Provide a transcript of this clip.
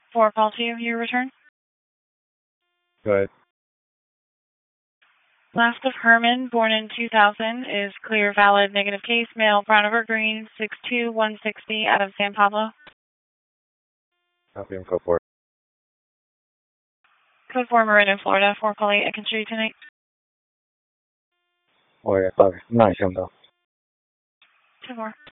For call 2, your return. Go ahead. Last of Herman, born in 2000, is clear, valid, negative case, male, brown evergreen, 6'2", 160, out of San Pablo. Copy and code 4. Code 4, Marin in Florida, 4 call 8, I can show you tonight. 我也 sorry，那也想到。 2 more.